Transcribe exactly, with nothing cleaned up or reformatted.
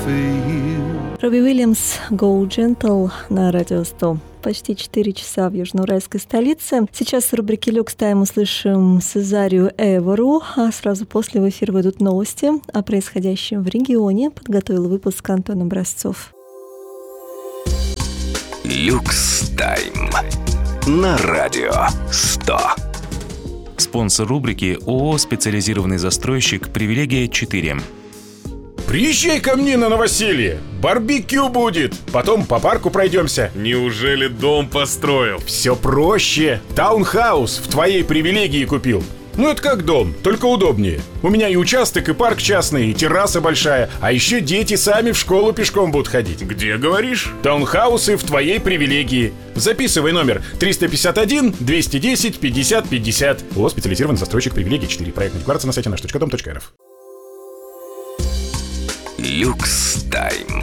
Робби Уильямс, Go Gentle на Радио сто. Почти четыре часа в южноуральской столице. Сейчас в рубрике «Люкс Тайм» услышим Сезарию Эвору, а сразу после в эфир выйдут новости о происходящем в регионе. Подготовил выпуск Антон Образцов. «Люкс Тайм» на Радио сто. Спонсор рубрики ООО «Специализированный застройщик Привилегия четыре». Приезжай ко мне на новоселье, барбекю будет, потом по парку пройдемся. Неужели дом построил? Все проще, таунхаус в твоей Привилегии купил. Ну это как дом, только удобнее. У меня и участок, и парк частный, и терраса большая, а еще дети сами в школу пешком будут ходить. Где, говоришь? Таунхаусы в твоей Привилегии. Записывай номер триста пятьдесят один двести десять пятьдесят пятьдесят. ООО «Специализированный застройщик Привилегия четыре». Проектная декларация на сайте наш точка дом точка эр эф. «Люкс Тайм»